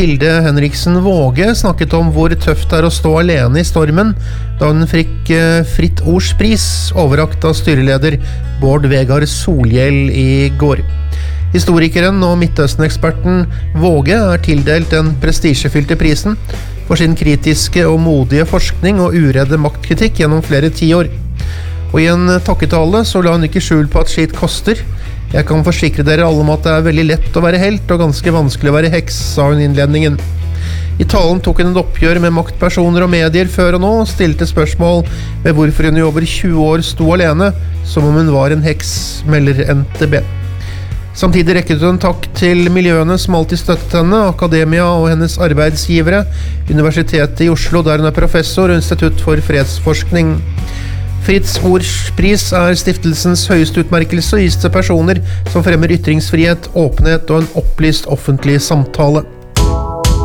Hilde Henriksen Våge snakket om hvor tøft det å stå alene i stormen da hun fikk Fritt Ords pris overrakt av styreleder Bård Vegar Solhjell i går. Historikeren og Midtøsten-eksperten Våge tildelt den prestisjefylte prisen for sin kritiske og modige forskning og uredde maktkritikk gjennom flere tiår. Og i en takketale så la hun ikke skjul på at skitt koster. Jeg kan forsikre dere alle om at det veldig lett å være helt og ganske vanskelig å være heks, sa hun i innledningen. I talen tok hun et oppgjør med maktpersoner og medier før og nå, og stilte spørsmål ved hvorfor hun i over 20 år sto alene, som om hun var en heks, melder NTB. Samtidig rekket hun takk til miljøene som alltid støttet henne, akademia og hennes arbeidsgivere, Universitetet i Oslo, der hun professor og Institutt for fredsforskning. Fritt Ords pris stiftelsens høyeste utmerkelse og gis til personer som fremmer ytringsfrihet, åpenhet og en opplyst offentlig samtale.